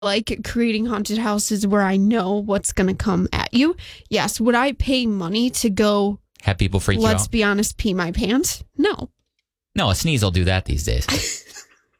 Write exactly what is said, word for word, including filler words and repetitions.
like creating haunted houses where I know what's going to come at you. Yes. Would I pay money to go, have people freak you out? let's be honest, pee my pants? No. No, a sneeze will do that these days.